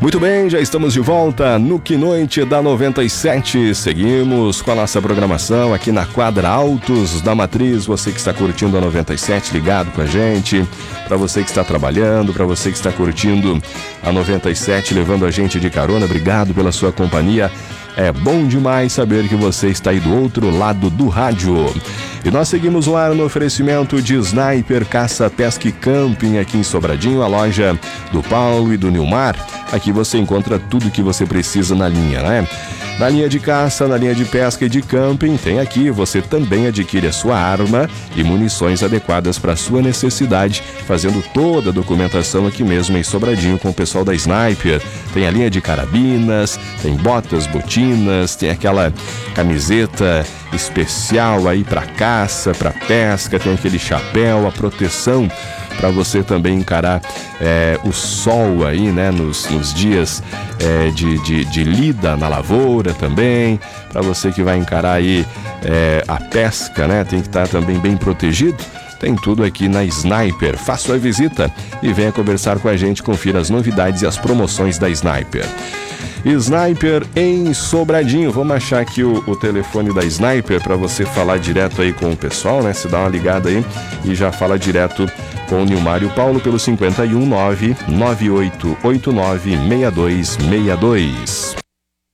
Muito bem, já estamos de volta no Que Noite da 97. Seguimos com a nossa programação aqui na Quadra Autos da Matriz. Você que está curtindo a 97, ligado com a gente. Para você que está trabalhando, para você que está curtindo a 97, levando a gente de carona, obrigado pela sua companhia. É bom demais saber que você está aí do outro lado do rádio. E nós seguimos no ar no oferecimento de Sniper Caça, Pesca e Camping aqui em Sobradinho, a loja do Paulo e do Nilmar. Aqui você encontra tudo que você precisa na linha, né? Na linha de caça, na linha de pesca e de camping, tem aqui, você também adquire a sua arma e munições adequadas para a sua necessidade, fazendo toda a documentação aqui mesmo em Sobradinho com o pessoal da Sniper. Tem a linha de carabinas, tem botas, botinas, tem aquela camiseta especial aí para caça, para pesca, tem aquele chapéu, a proteção para você também encarar o sol aí, né, nos dias de lida na lavoura também, para você que vai encarar aí a pesca, né, tem que estar também bem protegido. Tem tudo aqui na Sniper. Faça sua visita e venha conversar com a gente, confira as novidades e as promoções da Sniper. Sniper em Sobradinho. Vamos achar aqui o telefone da Sniper para você falar direto aí com o pessoal, né? Você dá uma ligada aí e já fala direto com o Nilmar e o Paulo pelo 519-9889-6262.